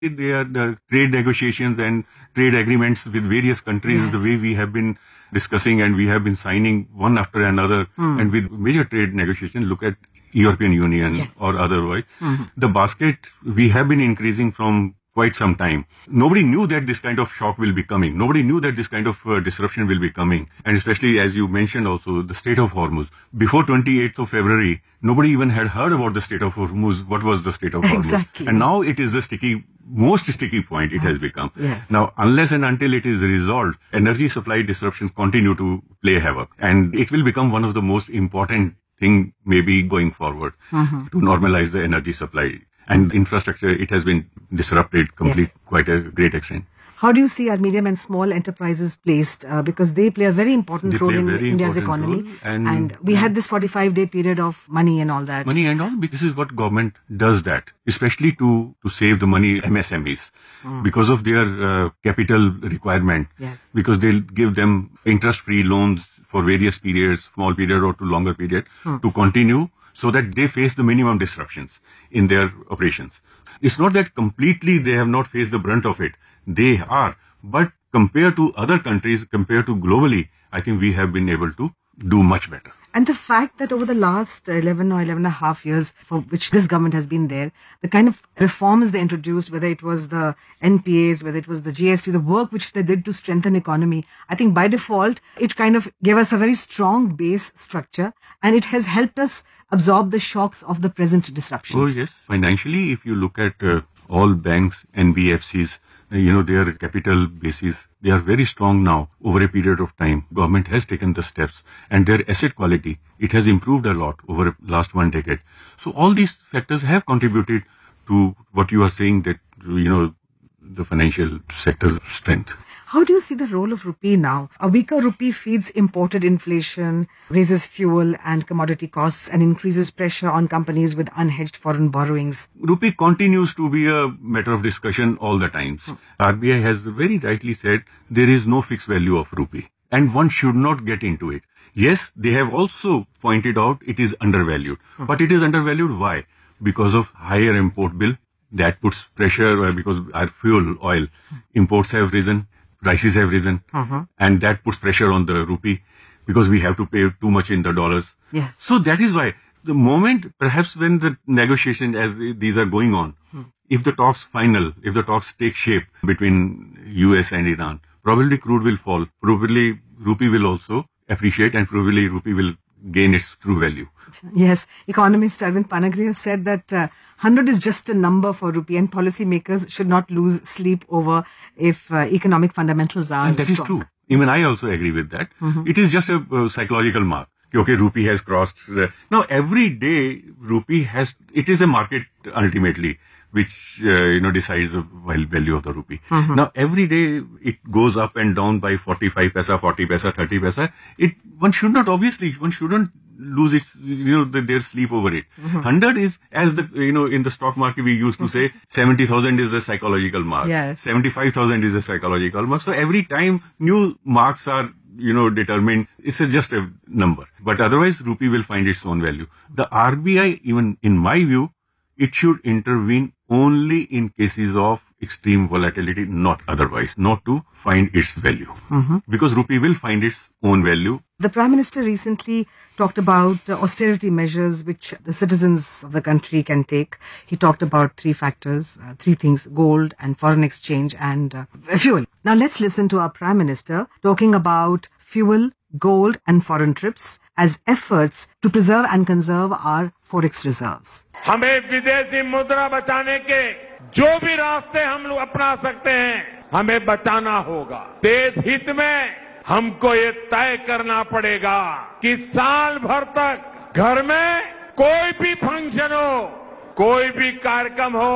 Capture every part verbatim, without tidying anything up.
They are the trade negotiations and trade agreements with various countries, yes. The way we have been discussing and we have been signing one after another. Mm. And with major trade negotiations, look at European Union, yes. Or otherwise. Mm-hmm. The basket, we have been increasing from quite some time. Nobody knew that this kind of shock will be coming. Nobody knew that this kind of uh, disruption will be coming. And especially, as you mentioned also, the Strait of Hormuz. Before twenty-eighth of February, nobody even had heard about the Strait of Hormuz. What was the Strait of Hormuz? Exactly. And now it is the sticky, most sticky point it has become. Yes. Now, unless and until it is resolved, energy supply disruptions continue to play havoc. And it will become one of the most important thing maybe going forward mm-hmm. to normalize the energy supply. And infrastructure, it has been disrupted complete, yes. Quite a great extent. How do you see our medium and small enterprises placed? Uh, because they play a very important they role in very India's important economy. And, and we had this forty-five day period of money and all that. Money and all. This is what government does that, especially to, to save the money, M S M Es, mm. because of their uh, capital requirement. Yes. Because they'll give them interest-free loans for various periods, small period or to longer period, mm. to continue, so that they face the minimum disruptions in their operations. It's not that completely they have not faced the brunt of it. They are. But compared to other countries, compared to globally, I think we have been able to do much better. And the fact that over the last eleven or eleven and a half years for which this government has been there, the kind of reforms they introduced, whether it was the N P As, whether it was the G S T, the work which they did to strengthen economy, I think by default, it kind of gave us a very strong base structure and it has helped us absorb the shocks of the present disruptions. Oh, yes. Financially, if you look at uh, all banks, N B F Cs, uh, you know, their capital bases, they are very strong now over a period of time. Government has taken the steps and their asset quality, it has improved a lot over the last one decade. So all these factors have contributed to what you are saying that, you know, the financial sector's strength. How do you see the role of rupee now? A weaker rupee feeds imported inflation, raises fuel and commodity costs and increases pressure on companies with unhedged foreign borrowings. Rupee continues to be a matter of discussion all the times. Hmm. R B I has very rightly said there is no fixed value of rupee and one should not get into it. Yes, they have also pointed out it is undervalued. Hmm. But it is undervalued why? Because of higher import bill. That puts pressure because our fuel, oil, imports have risen. Prices have risen, uh-huh. and that puts pressure on the rupee because we have to pay too much in the dollars. Yes. So that is why the moment, perhaps when the negotiation as these are going on, hmm. if the talks final, if the talks take shape between U S and Iran, probably crude will fall. Probably rupee will also appreciate and probably rupee will gain its true value. Yes. Economist Arvind Panagria said that uh, one hundred is just a number for rupee and policymakers should not lose sleep over if uh, economic fundamentals are and that strong. Is true. Even I also agree with that. Mm-hmm. It is just a uh, psychological mark. Okay, rupee has crossed. Uh, now, every day, rupee has, it is a market ultimately, which, uh, you know, decides the value of the rupee. Mm-hmm. Now, every day, it goes up and down by forty-five paisa, forty paisa, thirty paisa. It, one should not, obviously, one shouldn't lose its, you know, the, their sleep over it. Mm-hmm. one hundred is, as the, you know, in the stock market, we used to say seventy thousand is the psychological mark. Yes. seventy-five thousand is the psychological mark. So every time new marks are, you know, determined, it's a, just a number. But otherwise, rupee will find its own value. The R B I, even in my view, it should intervene only in cases of extreme volatility, not otherwise, not to find its value. Mm-hmm. Because rupee will find its own value. The Prime Minister recently talked about uh, austerity measures which the citizens of the country can take. He talked about three factors, uh, three things, gold and foreign exchange and uh, fuel. Now let's listen to our Prime Minister talking about fuel, gold and foreign trips as efforts to preserve and conserve our forex reserves. हमें विदेशी मुद्रा बचाने के जो भी रास्ते हम लोग अपना सकते हैं हमें बचाना होगा। देश हित में हमको ये तय करना पड़ेगा कि साल भर तक घर में कोई भी फंक्शन हो, कोई भी कार्यक्रम हो,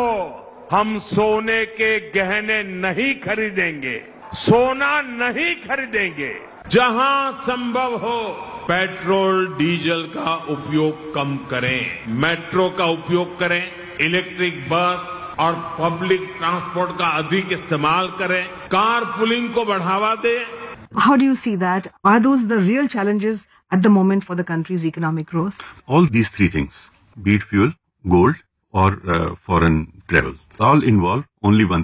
हम सोने के गहने नहीं खरीदेंगे, सोना नहीं खरीदेंगे। जहां संभव हो पेट्रोल डीजल का उपयोग कम करें, मेट्रो का उपयोग करें, इलेक्ट्रिक बस और पब्लिक ट्रांसपोर्ट का अधिक इस्तेमाल करें, कार पुलिंग को बढ़ावा दें। How do you see that? Are those the real challenges at the moment for the country's economic growth? All these three things, be it fuel, gold or uh, foreign travel. All involve only one